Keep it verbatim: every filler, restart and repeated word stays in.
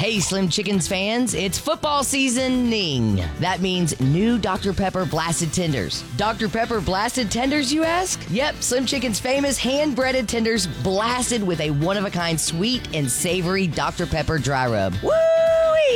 Hey, Slim Chickens fans, it's football seasoning. That means new Doctor Pepper Blasted Tenders. Doctor Pepper Blasted Tenders, you ask? Yep, Slim Chicken's famous hand-breaded tenders blasted with a one-of-a-kind sweet and savory Doctor Pepper dry rub. Woo!